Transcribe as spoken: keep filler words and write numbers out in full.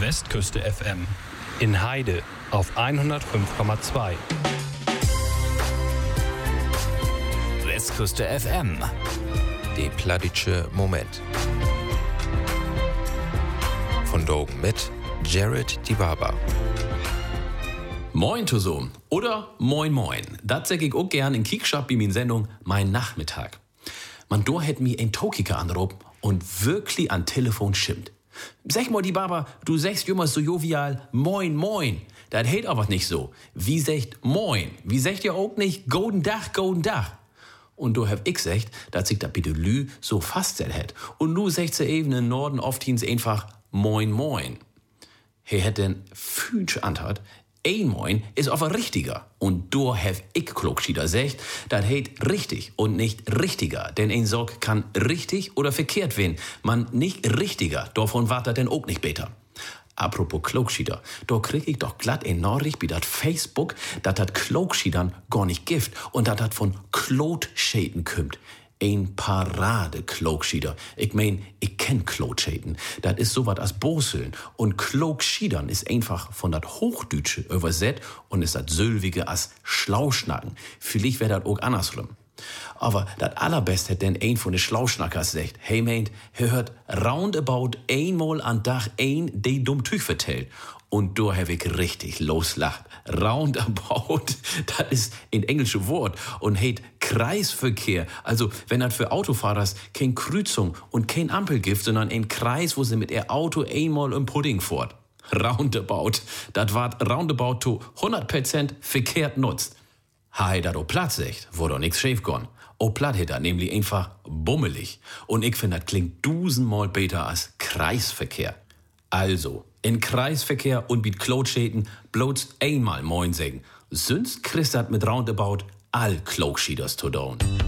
Westküste F M. In Heide auf hundertfünf Komma zwei. Westküste F M. Der Plattdütsche Moment. Von Dogen mit Jared Dibaba. Moin zusammen oder Moin Moin. Das sag ich auch gern in Kiekschap bei min Sendung Mein Nachmittag. Man do hätt mi ein Tokiker anrufen und wirklich an Telefon schimmt. Sag mal, die Baba, du sagst immer so jovial Moin Moin. Das hält aber nicht so. Wie sagt Moin? Wie sagt ihr auch nicht Golden Dach, Golden Dach? Und du hab ich gesagt, dass sich da bitte Lü so faststellt hätt. Und nu sagt sie eben in Norden oft hins einfach Moin Moin. He hätt den Fünsch antwort, ein Moin ist aber richtiger. Und du hab ich Klogschieder sagt, das heißt richtig und nicht richtiger. Denn ein Sorg kann richtig oder verkehrt werden. Man nicht richtiger, davon wart er denn auch nicht besser. Apropos Klogschieder, da krieg ich doch glatt ein Nachricht bei dat Facebook, dat dat Klogschiedern gar nicht gift und dat dat von Klotschäden kümmt. Ein Parade-Klogschieder. Ich mein, ich kenn Klotschäden. Das ist sowas als Boseln. Und Klogschiedern ist einfach von dat Hochdütsche übersetzt und ist dat Sülwige als Schlauschnacken. Vielleicht wär dat auch andersrum. Aber dat allerbest hätt denn ein von de Schlauschnackers sagt, hey meint, er hört roundabout einmal an Dach ein de dumm Tüch vertellt. Und da hab ich richtig loslacht. Roundabout, das ist ein englisches Wort und heißt Kreisverkehr. Also, wenn das für Autofahrers kein Kreuzung und kein Ampel gibt, sondern ein Kreis, wo sie mit ihr Auto einmal im Pudding fährt. Roundabout, das wart roundabout to hundert Prozent verkehrt nutzt. Ha, da do Platz echt, wo doch nix schief gon. O Platt hätt nämlich einfach bummelig. Und ich find, das klingt dusenmal besser als Kreisverkehr. Also, in Kreisverkehr und mit Klotschäden bloß einmal Moin sagen. Sonst kriegst dat mit Roundabout all Klogschieders zu down.